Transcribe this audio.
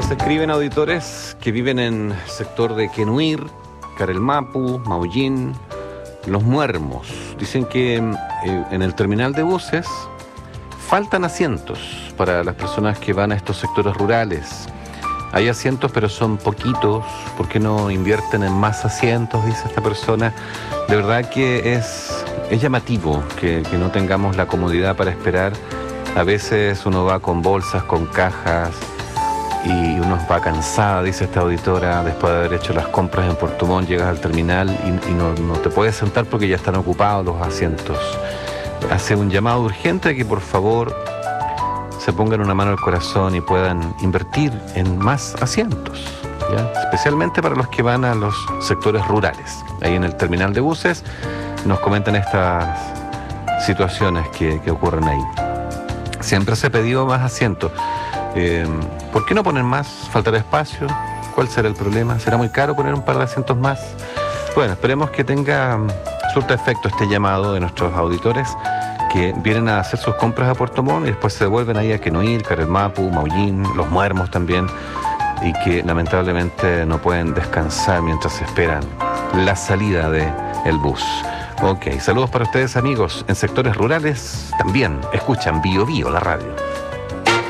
Nos escriben auditores que viven en el sector de Quenuir, Carelmapu, Maullín, Los Muermos. Dicen que en el terminal de buses faltan asientos para las personas que van a estos sectores rurales. Hay asientos, pero son poquitos. ¿Por qué no invierten en más asientos? Dice esta persona. De verdad que es llamativo que no tengamos la comodidad para esperar. A veces uno va con bolsas, con cajas, y uno va cansada, dice esta auditora, después de haber hecho las compras en Puerto Montt, llegas al terminal y no te puedes sentar porque ya están ocupados los asientos. Hace un llamado urgente a que por favor se pongan una mano al corazón y puedan invertir en más asientos, ¿ya? Especialmente para los que van a los sectores rurales. Ahí en el terminal de buses nos comentan estas situaciones que ocurren ahí. Siempre se ha pedido más asientos. ¿Por qué no poner más? ¿Faltará espacio? ¿Cuál será el problema? ¿Será muy caro poner un par de asientos más? Bueno, esperemos que tenga surta efecto este llamado de nuestros auditores que vienen a hacer sus compras a Puerto Montt y después se devuelven ahí a Quenuir, Carelmapu, Maullín, Los Muermos también, y que lamentablemente no pueden descansar mientras esperan la salida del bus. Ok, saludos para ustedes amigos en sectores rurales, también escuchan Bio Bio, la radio.